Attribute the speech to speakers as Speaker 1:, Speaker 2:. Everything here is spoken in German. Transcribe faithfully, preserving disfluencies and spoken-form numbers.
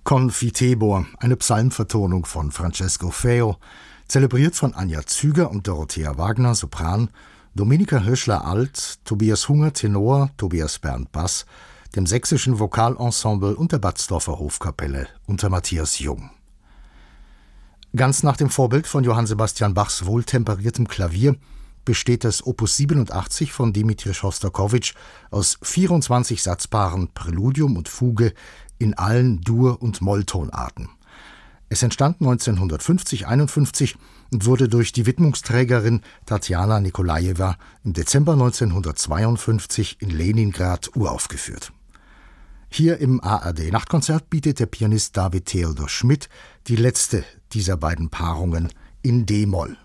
Speaker 1: Confitebor, eine Psalmvertonung von Francesco Feo, zelebriert von Anja Züger und Dorothea Wagner, Sopran, Dominika Höschler Alt, Tobias Hunger Tenor, Tobias Bernd Bass, dem Sächsischen Vokalensemble und der Batzdorfer Hofkapelle unter Matthias Jung. Ganz nach dem Vorbild von Johann Sebastian Bachs wohltemperiertem Klavier besteht das Opus siebenundachtzig von Dimitri Schostakowitsch aus vierundzwanzig Satzpaaren Präludium und Fuge in allen Dur- und Molltonarten. Es entstand neunzehnhundertfünfzig einundfünfzig und wurde durch die Widmungsträgerin Tatjana Nikolajewa im Dezember neunzehnhundertzweiundfünfzig in Leningrad uraufgeführt. Hier im A R D-Nachtkonzert bietet der Pianist David Theodor Schmidt die letzte dieser beiden Paarungen in D-Moll.